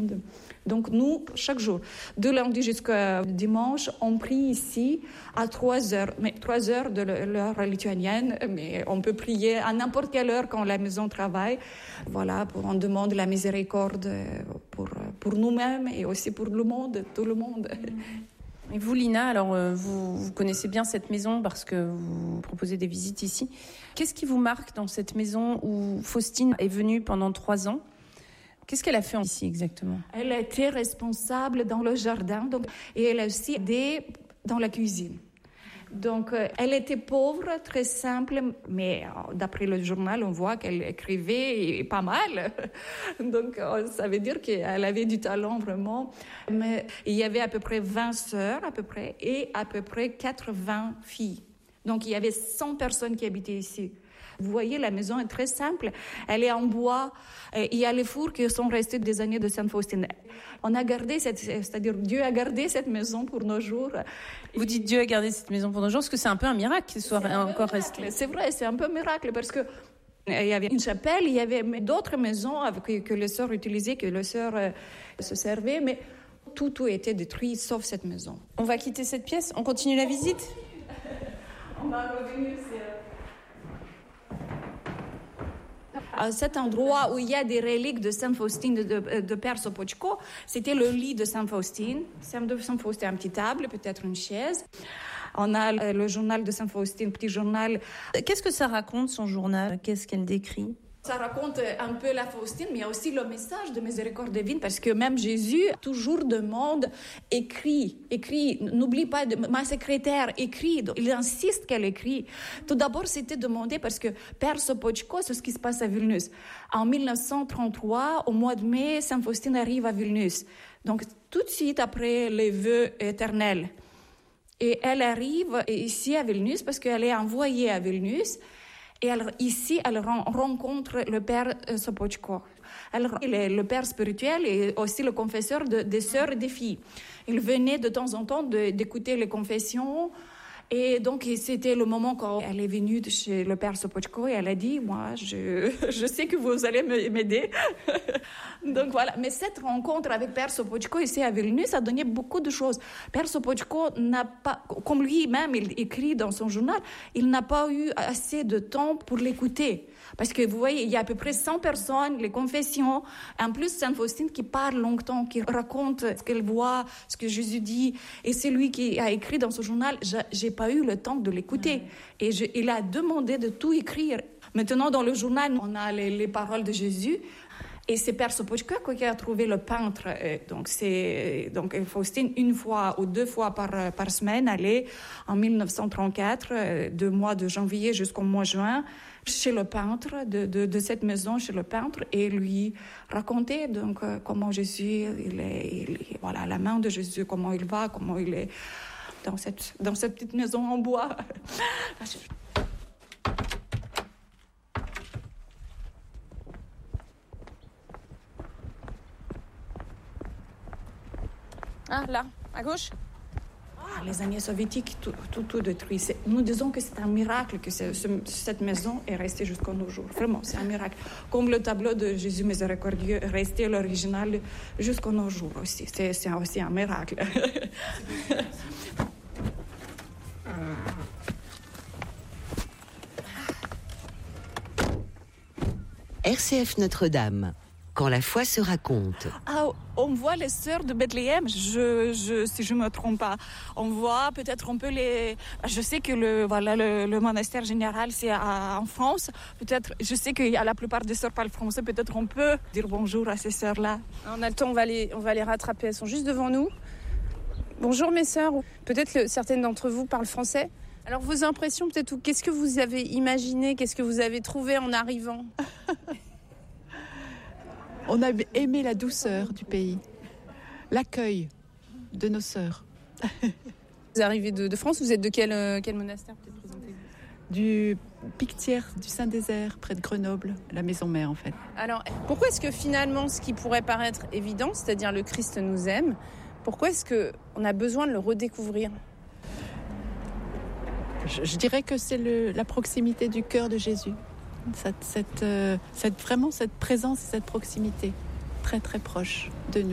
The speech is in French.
monde. Donc nous, chaque jour, de lundi jusqu'à dimanche, on prie ici à 3 heures, mais 3 heures de l'heure lituanienne, mais on peut prier à n'importe quelle heure quand la maison travaille. Voilà, on demande la miséricorde pour nous-mêmes et aussi pour le monde, tout le monde. Et vous, Lina, alors vous connaissez bien cette maison parce que vous proposez des visites ici. Qu'est-ce qui vous marque dans cette maison où Faustine est venue pendant 3 ans ? Qu'est-ce qu'elle a fait ici exactement ? Elle a été responsable dans le jardin et elle a aussi aidé dans la cuisine. Donc, elle était pauvre, très simple, mais d'après le journal, on voit qu'elle écrivait pas mal. Donc, ça veut dire qu'elle avait du talent vraiment. Mais il y avait à peu près 20 sœurs, et à peu près 80 filles. Donc, il y avait 100 personnes qui habitaient ici. Vous voyez, la maison est très simple. Elle est en bois. Il y a les fours qui sont restés des années de Sainte Faustine. On a gardé c'est-à-dire Dieu a gardé cette maison pour nos jours. Vous dites Dieu a gardé cette maison pour nos jours, parce que c'est un peu un miracle qu'il soit encore resté. C'est vrai, c'est un peu un miracle parce que il y avait une chapelle, il y avait d'autres maisons que les sœurs utilisaient, que les sœurs se servaient, mais tout était détruit sauf cette maison. On va quitter cette pièce, on continue la visite. On va revenir à cet endroit où il y a des reliques de Sainte Faustine de Père Sopoćko, c'était le lit de Sainte Faustine. Sainte Faustine, une petite table, peut-être une chaise. On a le journal de Sainte Faustine, petit journal. Qu'est-ce que ça raconte, son journal ? Qu'est-ce qu'elle décrit ? Ça raconte un peu la Faustine, mais il y a aussi le message de miséricorde divine, parce que même Jésus toujours demande, écrit, n'oublie pas, ma secrétaire écrit, il insiste qu'elle écrit. Tout d'abord, c'était demandé parce que Père Sopoćko, c'est ce qui se passe à Vilnius. En 1933, au mois de mai, Sainte Faustine arrive à Vilnius. Donc, tout de suite après les vœux éternels. Et elle arrive ici à Vilnius parce qu'elle est envoyée à Vilnius. Et ici, elle rencontre le père Sopoćko. Il est le père spirituel et aussi le confesseur des sœurs et des filles. Il venait de temps en temps d'écouter les confessions. Et donc, c'était le moment quand elle est venue chez le père Sopoćko et elle a dit, moi, je sais que vous allez m'aider. Donc voilà, mais cette rencontre avec Père Sopoćko ici à Vilnius, ça a donné beaucoup de choses. Père Sopoćko n'a pas, comme lui-même il écrit dans son journal, il n'a pas eu assez de temps pour l'écouter. Parce que vous voyez, il y a à peu près 100 personnes, les confessions, en plus Sainte Faustine qui parle longtemps, qui raconte ce qu'elle voit, ce que Jésus dit. Et c'est lui qui a écrit dans son journal, j'ai pas eu le temps de l'écouter. Et il a demandé de tout écrire. Maintenant, dans le journal, on a les paroles de Jésus. Et c'est Père Sopoćko qui a trouvé le peintre. Donc Faustine, 1 fois ou 2 fois par semaine, allait en 1934, du mois de janvier jusqu'au mois de juin, chez le peintre de cette maison, chez le peintre, et lui raconter donc comment Jésus, voilà, la main de Jésus, comment il va, comment il est dans cette petite maison en bois. Ah, là, à gauche. Les années soviétiques, tout détruit. Nous disons que c'est un miracle que cette maison est restée jusqu'à nos jours. Vraiment, c'est un miracle. Comme le tableau de Jésus miséricordieux est resté l'original jusqu'à nos jours aussi. C'est aussi un miracle. RCF Notre-Dame. Quand la foi se raconte. Ah, on voit les sœurs de Bethléem, si je me trompe pas. On voit peut-être un peu je sais que le monastère général c'est en France. Peut-être, je sais que la plupart des sœurs parlent français. Peut-être on peut dire bonjour à ces sœurs-là. On a le temps, on va les rattraper. Elles sont juste devant nous. Bonjour mes sœurs. Peut-être que certaines d'entre vous parlent français. Alors vos impressions peut-être, ou qu'est-ce que vous avez imaginé, qu'est-ce que vous avez trouvé en arrivant? On a aimé la douceur du pays, l'accueil de nos sœurs. Vous arrivez de France, vous êtes de quel monastère peut-être, présentez-vous? Du Pictière, du Saint-Désert, près de Grenoble, la maison mère en fait. Alors, pourquoi est-ce que finalement, ce qui pourrait paraître évident, c'est-à-dire le Christ nous aime, pourquoi est-ce qu'on a besoin de le redécouvrir? Je dirais que c'est la proximité du cœur de Jésus. Vraiment cette présence, cette proximité très très proche de nous.